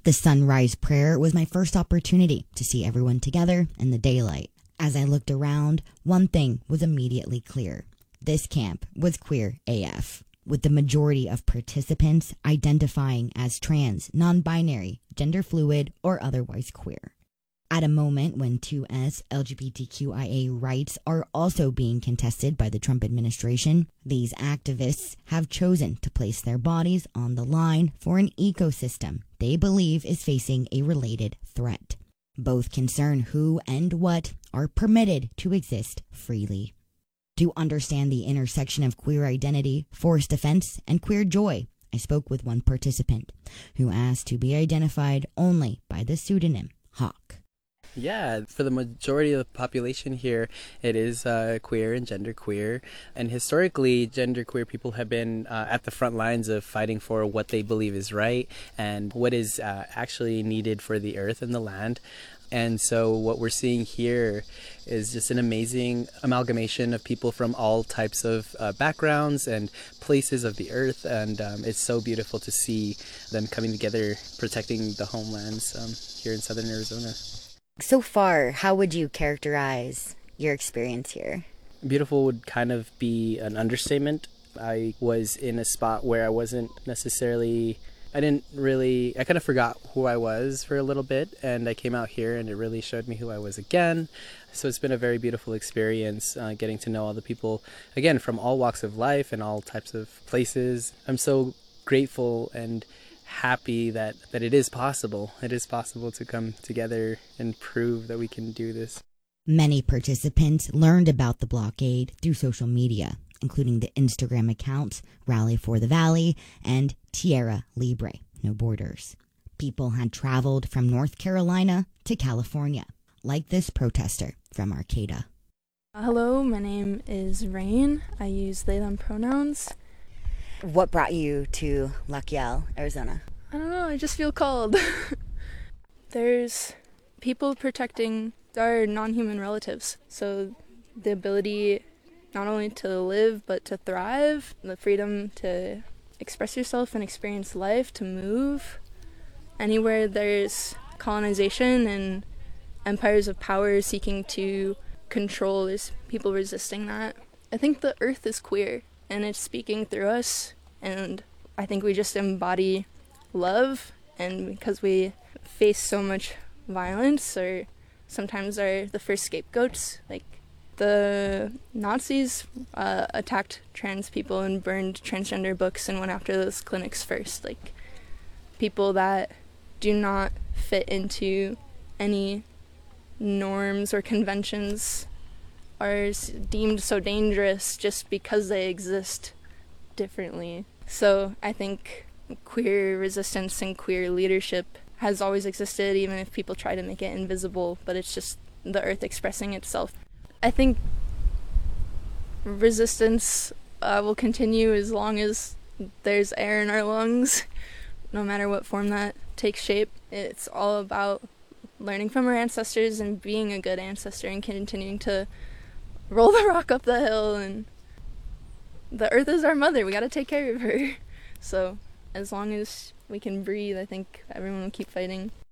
The sunrise prayer was my first opportunity to see everyone together in the daylight. As I looked around, one thing was immediately clear. This camp was queer AF, with the majority of participants identifying as trans, non-binary, gender fluid, or otherwise queer. At a moment when 2S LGBTQIA rights are also being contested by the Trump administration, these activists have chosen to place their bodies on the line for an ecosystem they believe is facing a related threat. Both concern who and what are permitted to exist freely. To understand the intersection of queer identity, forced defense, and queer joy, I spoke with one participant who asked to be identified only by the pseudonym Hawk. Yeah, for the majority of the population here, it is queer and genderqueer. And historically, genderqueer people have been at the front lines of fighting for what they believe is right and what is actually needed for the earth and the land. And so what we're seeing here is just an amazing amalgamation of people from all types of backgrounds and places of the earth. And it's so beautiful to see them coming together, protecting the homelands here in southern Arizona. So far, how would you characterize your experience here? Beautiful would kind of be an understatement. I was in a spot where I wasn't necessarily, I kind of forgot who I was for a little bit, and I came out here and it really showed me who I was again. So it's been a very beautiful experience getting to know all the people, again, from all walks of life and all types of places. I'm so grateful and happy that it is possible. It is possible to come together and prove that we can do this. Many participants learned about the blockade through social media, including the Instagram accounts Rally for the Valley and Tierra Libre, No Borders. People had traveled from North Carolina to California, like this protester from Arcata. Hello, my name is Rain. I use they, them pronouns. What brought you to La Kiel, Arizona? I don't know, I just feel called. There's people protecting our non-human relatives. So the ability not only to live, but to thrive, the freedom to express yourself and experience life, to move. Anywhere there's colonization and empires of power seeking to control, there's people resisting that. I think the earth is queer. And it's speaking through us, and I think we just embody love, and because we face so much violence, or sometimes are the first scapegoats, like the Nazis attacked trans people and burned transgender books and went after those clinics first, like people that do not fit into any norms or conventions are deemed so dangerous just because they exist differently. So I think queer resistance and queer leadership has always existed, even if people try to make it invisible, but it's just the earth expressing itself. I think resistance will continue as long as there's air in our lungs, no matter what form that takes shape. It's all about learning from our ancestors and being a good ancestor and continuing to roll the rock up the hill, and the earth is our mother. We got to take care of her. So as long as we can breathe, I think everyone will keep fighting.